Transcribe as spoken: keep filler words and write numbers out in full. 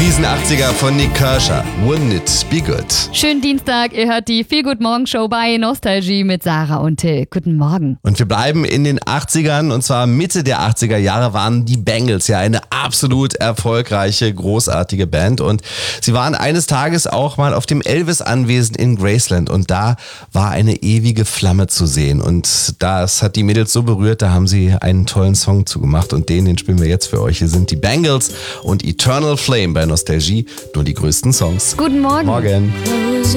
Riesen-achtziger von Nik Kershaw. Wouldn't it be good? Schönen Dienstag, ihr hört die Feel Good Morgen Show bei Nostalgie mit Sarah und Till. Guten Morgen. Und wir bleiben in den achtzigern, und zwar Mitte der achtziger Jahre waren die Bangles ja eine absolut erfolgreiche, großartige Band. Und sie waren eines Tages auch mal auf dem Elvis-Anwesen in Graceland, und da war eine ewige Flamme zu sehen. Und das hat die Mädels so berührt, da haben sie einen tollen Song zugemacht, und den, den spielen wir jetzt für euch. Hier sind die Bangles und Eternal Flame bei Nostalgie, nur die größten Songs. Guten Morgen. Morgen.